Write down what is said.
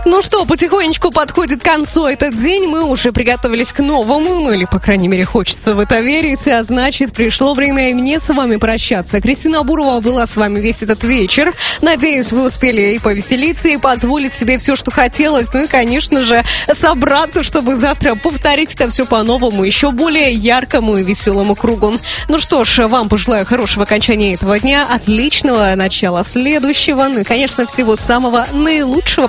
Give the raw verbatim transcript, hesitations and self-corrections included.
Ну что, потихонечку подходит к концу этот день. Мы уже приготовились к новому, ну или, по крайней мере, хочется в это верить. А значит, пришло время и мне с вами прощаться. Кристина Бурова была с вами весь этот вечер. Надеюсь, вы успели и повеселиться, и позволить себе все, что хотелось. Ну и, конечно же, собраться, чтобы завтра повторить это все по-новому, еще более яркому и веселому кругу. Ну что ж, вам пожелаю хорошего окончания этого дня, отличного начала следующего. Ну и, конечно, всего самого наилучшего.